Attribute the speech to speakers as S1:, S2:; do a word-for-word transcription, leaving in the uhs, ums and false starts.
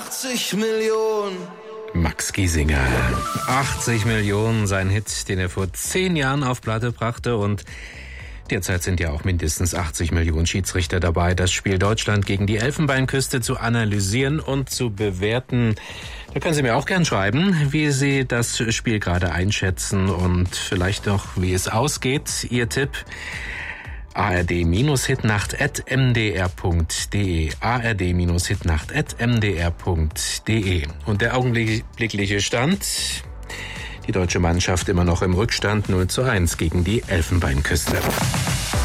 S1: achtzig Millionen.
S2: Max Giesinger. achtzig Millionen, sein Hit, den er vor zehn Jahren auf Platte brachte, und derzeit sind ja auch mindestens achtzig Millionen Schiedsrichter dabei, das Spiel Deutschland gegen die Elfenbeinküste zu analysieren und zu bewerten. Da können Sie mir auch gern schreiben, wie Sie das Spiel gerade einschätzen und vielleicht noch, wie es ausgeht. Ihr Tipp: a r d Hitnacht at m d r punkt d e, a r d Hitnacht at m d r punkt d e. Und der augenblickliche Stand: die deutsche Mannschaft immer noch im Rückstand null zu eins gegen die Elfenbeinküste.